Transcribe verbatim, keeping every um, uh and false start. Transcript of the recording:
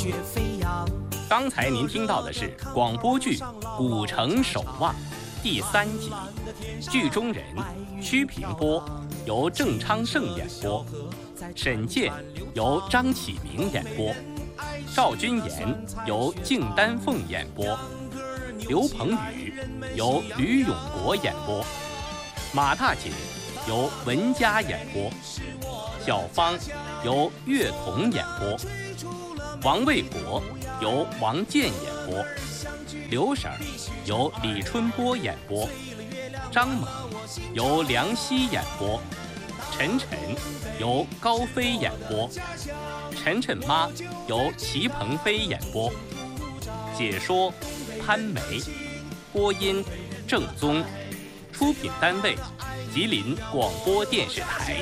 雪飞扬。 刚才您听到的是广播剧《古城守望》第三集，剧中人屈平波由郑昌盛演播，沈健由张启明演播，赵君妍由敬丹凤演播，刘鹏宇由吕永国演播，马大姐由文佳演播，小芳由岳彤演播，王卫国由王健演播，刘婶由李春波演播，张猛由梁希演播，晨晨由高飞演播，晨晨妈由齐鹏飞演播，解说潘梅，播音郑宗，出品单位吉林广播电视台。